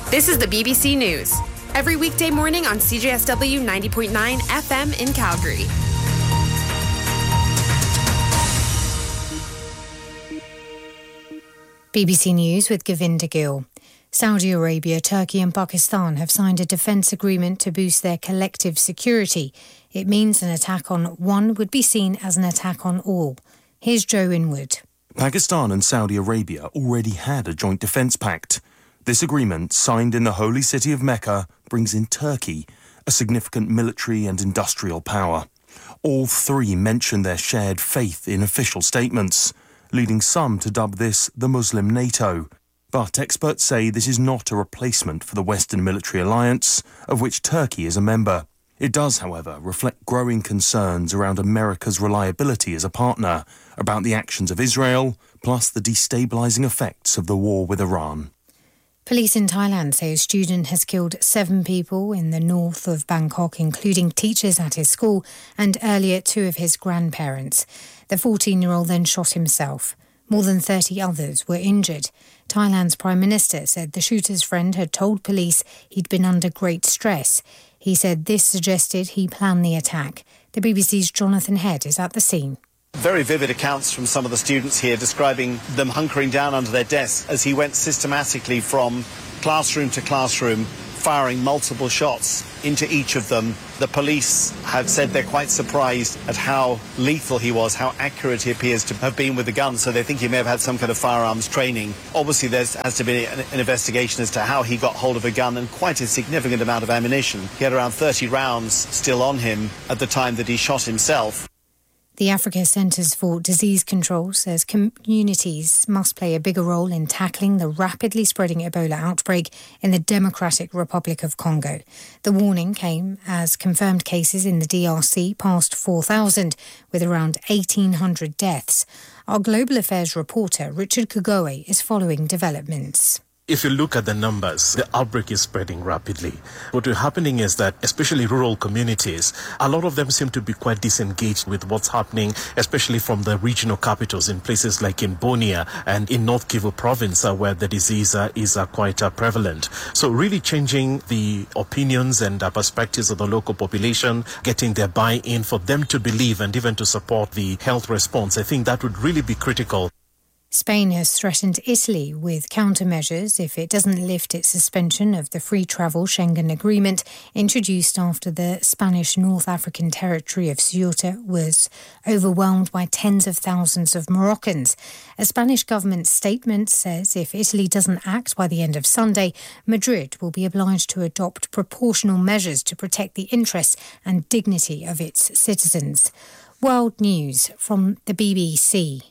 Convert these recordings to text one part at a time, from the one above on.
This is the BBC News. Every weekday morning on CJSW 90.9 FM in Calgary. BBC News with Govinda Gill. Saudi Arabia, Turkey and Pakistan have signed a defence agreement to boost their collective security. It means an attack on one would be seen as an attack on all. Here's Joe Inwood. Pakistan and Saudi Arabia already had a joint defence pact. This agreement, signed in the holy city of Mecca, brings in Turkey, a significant military and industrial power. All three mention their shared faith in official statements, leading some to dub this the Muslim NATO. But experts say this is not a replacement for the Western military alliance, of which Turkey is a member. It does, however, reflect growing concerns around America's reliability as a partner, about the actions of Israel, plus the destabilising effects of the war with Iran. Police in Thailand say a student has killed 7 people in the north of Bangkok, including teachers at his school and earlier 2 of his grandparents. The 14-year-old then shot himself. More than 30 others were injured. Thailand's Prime Minister said the shooter's friend had told police he'd been under great stress. He said this suggested he planned the attack. The BBC's Jonathan Head is at the scene. Very vivid accounts from some of the students here describing them hunkering down under their desks as he went systematically from classroom to classroom, firing multiple shots into each of them. The police have said they're quite surprised at how lethal he was, how accurate he appears to have been with the gun, so they think he may have had some kind of firearms training. Obviously, there has to be an investigation as to how he got hold of a gun and quite a significant amount of ammunition. He had around 30 rounds still on him at the time that he shot himself. The Africa Centres for Disease Control says communities must play a bigger role in tackling the rapidly spreading Ebola outbreak in the Democratic Republic of Congo. The warning came as confirmed cases in the DRC passed 4,000, with around 1,800 deaths. Our Global Affairs reporter, Richard Kagoe, is following developments. If you look at the numbers, the outbreak is spreading rapidly. What is happening is that, especially rural communities, a lot of them seem to be quite disengaged with what's happening, especially from the regional capitals in places like in Bunia and in North Kivu province, where the disease is quite prevalent. So really changing the opinions and perspectives of the local population, getting their buy-in for them to believe and even to support the health response, I think that would really be critical. Spain has threatened Italy with countermeasures if it doesn't lift its suspension of the free travel Schengen agreement introduced after the Spanish North African territory of Ceuta was overwhelmed by tens of thousands of Moroccans. A Spanish government statement says if Italy doesn't act by the end of Sunday, Madrid will be obliged to adopt proportional measures to protect the interests and dignity of its citizens. World News from the BBC.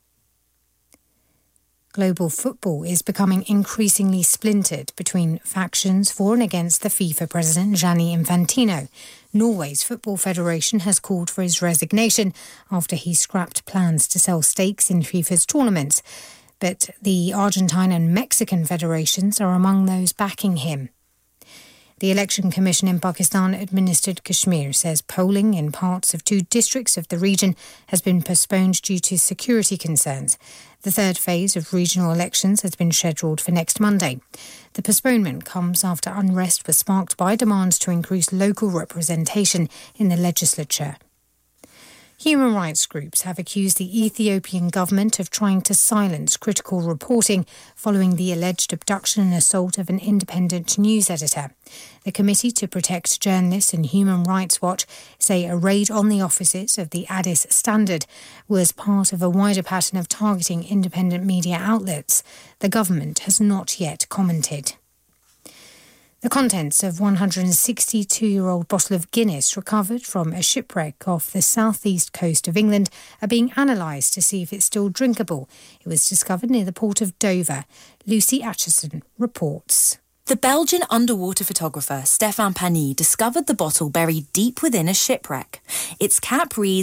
Global football is becoming increasingly splintered between factions for and against the FIFA president Gianni Infantino. Norway's Football Federation has called for his resignation after he scrapped plans to sell stakes in FIFA's tournaments. But the Argentine and Mexican federations are among those backing him. The Election Commission in Pakistan-administered Kashmir says polling in parts of 2 districts of the region has been postponed due to security concerns. The third phase of regional elections has been scheduled for next Monday. The postponement comes after unrest was sparked by demands to increase local representation in the legislature. Human rights groups have accused the Ethiopian government of trying to silence critical reporting following the alleged abduction and assault of an independent news editor. The Committee to Protect Journalists and Human Rights Watch say a raid on the offices of the Addis Standard was part of a wider pattern of targeting independent media outlets. The government has not yet commented. The contents of 162-year-old bottle of Guinness recovered from a shipwreck off the southeast coast of England are being analysed to see if it's still drinkable. It was discovered near the port of Dover. Lucy Atchison reports. The Belgian underwater photographer Stéphane Pagny discovered the bottle buried deep within a shipwreck. Its cap reads,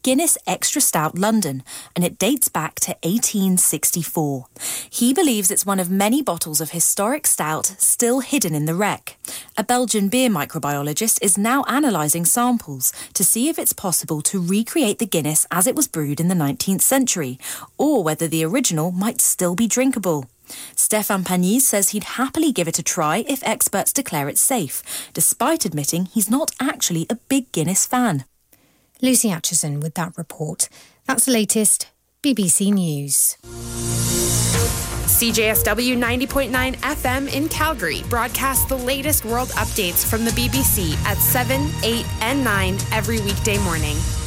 Guinness Extra Stout London, and it dates back to 1864. He believes it's one of many bottles of historic stout still hidden in the wreck. A Belgian beer microbiologist is now analysing samples to see if it's possible to recreate the Guinness as it was brewed in the 19th century, or whether the original might still be drinkable. Stéphane Pagny says he'd happily give it a try if experts declare it safe, despite admitting he's not actually a big Guinness fan. Lucy Atchison with that report. That's the latest BBC News. CJSW 90.9 FM in Calgary broadcasts the latest world updates from the BBC at 7, 8 and 9 every weekday morning.